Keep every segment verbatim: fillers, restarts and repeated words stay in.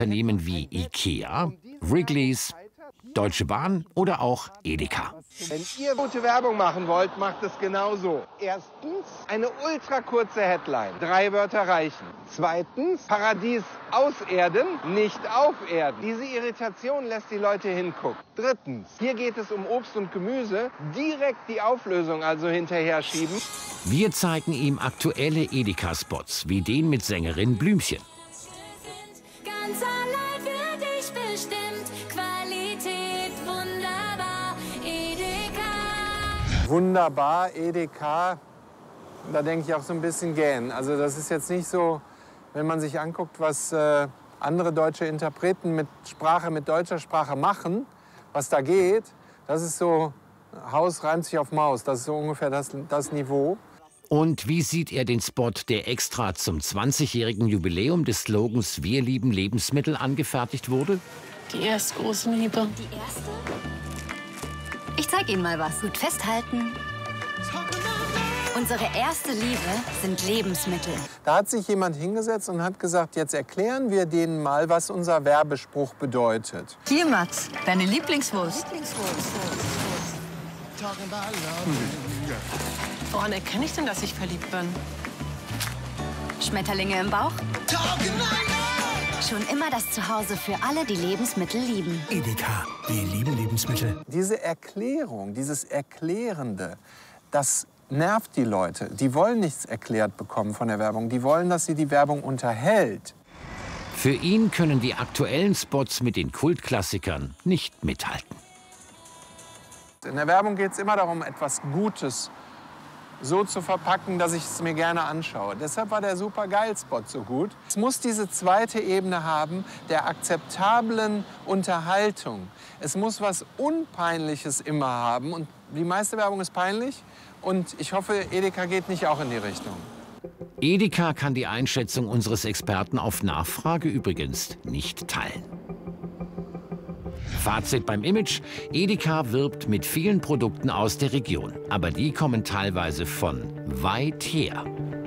Unternehmen wie IKEA, Wrigley's, Deutsche Bahn oder auch Edeka. Wenn ihr gute Werbung machen wollt, macht es genauso. Erstens, eine ultra kurze Headline. Drei Wörter reichen. Zweitens, Paradies auserden, nicht auferden. Diese Irritation lässt die Leute hingucken. Drittens, hier geht es um Obst und Gemüse. Direkt die Auflösung also hinterher schieben. Wir zeigen ihm aktuelle Edeka-Spots, wie den mit Sängerin Blümchen. Ganz allein für dich bestimmt. Qualität wunderbar, Edeka. Wunderbar, Edeka. Da denke ich auch so ein bisschen gähn. Also das ist jetzt nicht so, wenn man sich anguckt, was äh, andere deutsche Interpreten mit Sprache, mit deutscher Sprache machen, was da geht. Das ist so, Haus reimt sich auf Maus. Das ist so ungefähr das, das Niveau. Und wie sieht er den Spot, der extra zum zwanzigjährigen Jubiläum des Slogans Wir lieben Lebensmittel angefertigt wurde? Die erste große Liebe. Die erste? Ich zeig Ihnen mal was. Gut festhalten. Unsere erste Liebe sind Lebensmittel. Da hat sich jemand hingesetzt und hat gesagt, jetzt erklären wir denen mal, was unser Werbespruch bedeutet. Hier, Max, deine Lieblingswurst. Woran erkenne ich denn, dass ich verliebt bin? Schmetterlinge im Bauch? Schon immer das Zuhause für alle, die Lebensmittel lieben. Edeka, wir lieben Lebensmittel. Diese Erklärung, dieses Erklärende, das nervt die Leute. Die wollen nichts erklärt bekommen von der Werbung. Die wollen, dass sie die Werbung unterhält. Für ihn können die aktuellen Spots mit den Kultklassikern nicht mithalten. In der Werbung geht es immer darum, etwas Gutes so zu verpacken, dass ich es mir gerne anschaue. Deshalb war der Super-Geil-Spot so gut. Es muss diese zweite Ebene haben, der akzeptablen Unterhaltung. Es muss was Unpeinliches immer haben. Und die meiste Werbung ist peinlich. Und ich hoffe, Edeka geht nicht auch in die Richtung. Edeka kann die Einschätzung unseres Experten auf Nachfrage übrigens nicht teilen. Fazit beim Image: Edeka wirbt mit vielen Produkten aus der Region, aber die kommen teilweise von weit her.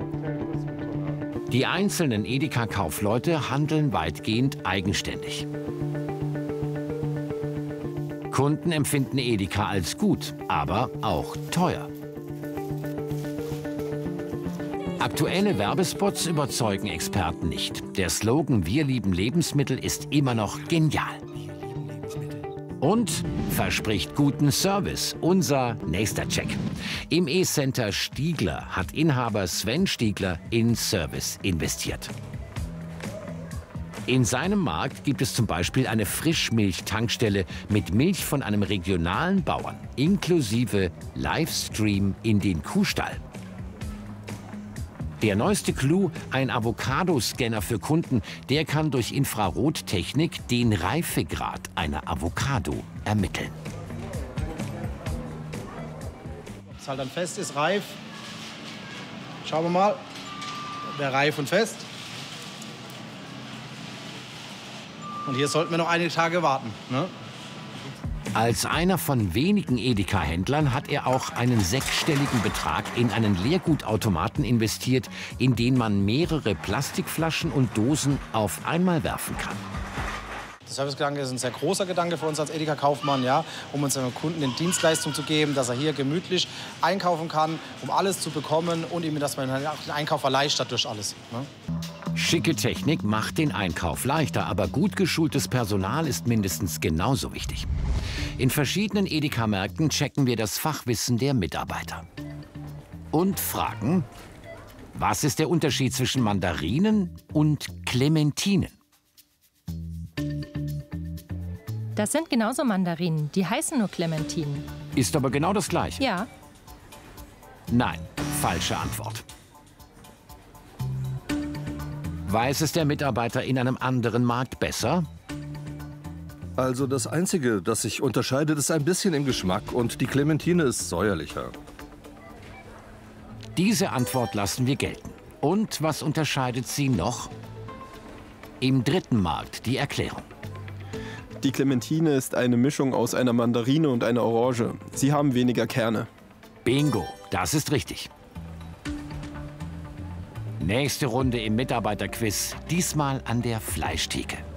Die einzelnen Edeka-Kaufleute handeln weitgehend eigenständig. Kunden empfinden Edeka als gut, aber auch teuer. Aktuelle Werbespots überzeugen Experten nicht. Der Slogan Wir lieben Lebensmittel ist immer noch genial. Und verspricht guten Service. Unser nächster Check. Im E-Center Stiegler hat Inhaber Sven Stiegler in Service investiert. In seinem Markt gibt es zum Beispiel eine Frischmilch-Tankstelle mit Milch von einem regionalen Bauern, inklusive Livestream in den Kuhstall. Der neueste Clou, ein Avocado-Scanner für Kunden, der kann durch Infrarottechnik den Reifegrad einer Avocado ermitteln. Ob es halt dann fest ist, reif. Schauen wir mal. Wäre reif und fest. Und hier sollten wir noch einige Tage warten. Ne? Als einer von wenigen Edeka-Händlern hat er auch einen sechsstelligen Betrag in einen Leergutautomaten investiert, in den man mehrere Plastikflaschen und Dosen auf einmal werfen kann. Der Servicegedanke ist ein sehr großer Gedanke für uns als Edeka-Kaufmann, ja, um unseren Kunden eine Dienstleistung zu geben, dass er hier gemütlich einkaufen kann, um alles zu bekommen und ihm, dass man den Einkauf erleichtert durch alles. Ne? Schicke Technik macht den Einkauf leichter, aber gut geschultes Personal ist mindestens genauso wichtig. In verschiedenen Edeka-Märkten checken wir das Fachwissen der Mitarbeiter. Und fragen, was ist der Unterschied zwischen Mandarinen und Clementinen? Das sind genauso Mandarinen, die heißen nur Clementinen. Ist aber genau das Gleiche. Ja. Nein, falsche Antwort. Weiß es der Mitarbeiter in einem anderen Markt besser? Also das Einzige, das sich unterscheidet, ist ein bisschen im Geschmack und die Clementine ist säuerlicher. Diese Antwort lassen wir gelten. Und was unterscheidet sie noch? Im dritten Markt die Erklärung. Die Clementine ist eine Mischung aus einer Mandarine und einer Orange. Sie haben weniger Kerne. Bingo, das ist richtig. Nächste Runde im Mitarbeiterquiz, diesmal an der Fleischtheke.